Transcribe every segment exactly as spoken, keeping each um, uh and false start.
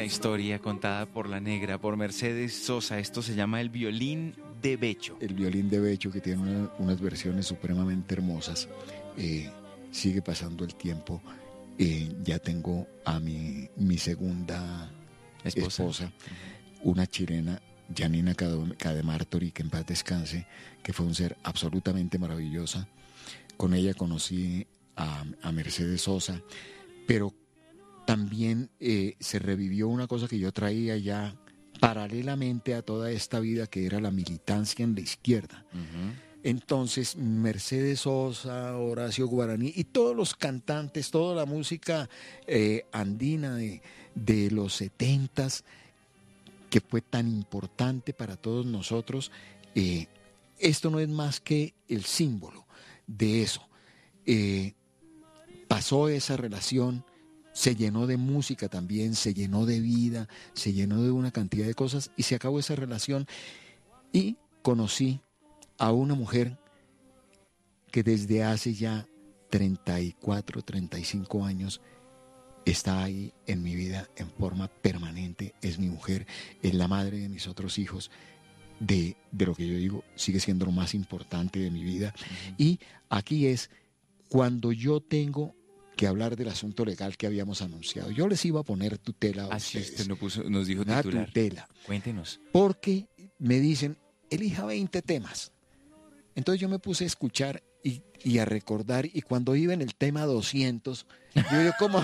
historia contada por la negra, por Mercedes Sosa. Esto se llama El violín de Becho. El violín de Becho, que tiene una, unas versiones supremamente hermosas. Eh, sigue pasando el tiempo. Eh, ya tengo a mi, mi segunda esposa, esposa una chilena, Janina Cademartori, que en paz descanse, que fue un ser absolutamente maravillosa. Con ella conocí a, a Mercedes Sosa, pero también eh, se revivió una cosa que yo traía ya paralelamente a toda esta vida, que era la militancia en la izquierda. Uh-huh. Entonces, Mercedes Sosa, Horacio Guaraní y todos los cantantes, toda la música eh, andina de, de los setentas, que fue tan importante para todos nosotros, eh, esto no es más que el símbolo de eso. Eh, pasó esa relación, se llenó de música también, se llenó de vida, se llenó de una cantidad de cosas y se acabó esa relación y conocí a una mujer que desde hace ya treinta y cuatro, treinta y cinco años está ahí en mi vida en forma permanente. Es mi mujer, es la madre de mis otros hijos, de, de lo que yo digo sigue siendo lo más importante de mi vida. Uh-huh. Y aquí es cuando yo tengo que hablar del asunto legal que habíamos anunciado. Yo les iba a poner tutela a Así ustedes. usted no puso, nos dijo una titular. tutela. Cuéntenos. Porque me dicen, elija veinte temas. Entonces yo me puse a escuchar y, y a recordar, y cuando iba en el tema doscientos, yo digo, ¿cómo,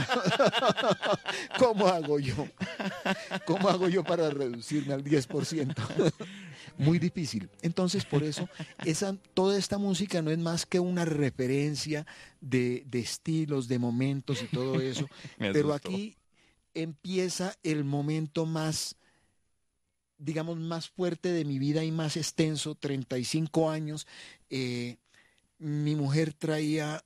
¿cómo hago yo? ¿Cómo hago yo para reducirme al diez por ciento? Muy difícil. Entonces, por eso, esa, toda esta música no es más que una referencia de, de estilos, de momentos y todo eso. Pero aquí empieza el momento más, digamos, más fuerte de mi vida y más extenso, treinta y cinco años. Eh, mi mujer traía,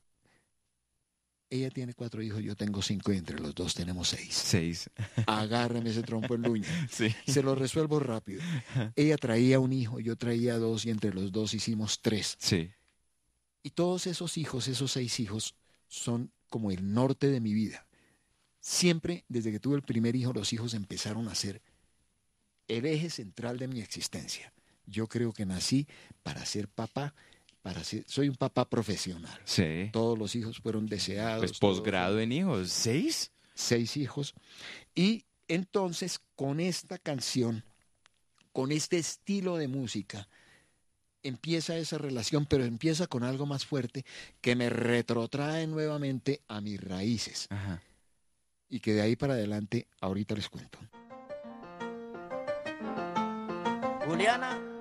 ella tiene cuatro hijos, yo tengo cinco y entre los dos tenemos seis. Seis. Agárrame ese trompo en luña. Sí. Se lo resuelvo rápido. Ella traía un hijo, yo traía dos y entre los dos hicimos tres. Sí. Y todos esos hijos, esos seis hijos, son como el norte de mi vida. Siempre, desde que tuve el primer hijo, los hijos empezaron a ser el eje central de mi existencia. Yo creo que nací para ser papá, para ser, soy un papá profesional. Sí. Todos los hijos fueron deseados. Pues posgrado en hijos, ¿seis? Seis hijos. Y entonces, con esta canción, con este estilo de música, empieza esa relación, pero empieza con algo más fuerte que me retrotrae nuevamente a mis raíces. Ajá. Y que de ahí para adelante, ahorita les cuento. Juliana